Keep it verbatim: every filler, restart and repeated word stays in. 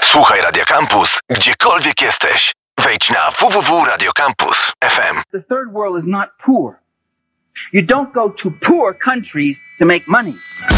Słuchaj Radio Campus, gdziekolwiek jesteś. Wejdź na w w w kropka radio campus kropka f m. The third world is not poor. You don't go to poor countries to make money.